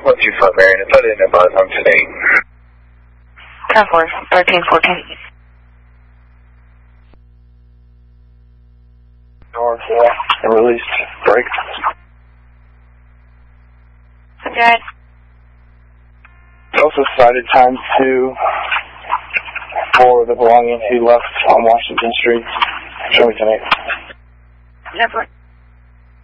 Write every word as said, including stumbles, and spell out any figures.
one two five Marion, if I didn't advise on today. ten four, thirteen fourteen. North, yeah, and released brake. Okay. Also cited time two for the belonging who left on Washington Street. Show me tonight. Never.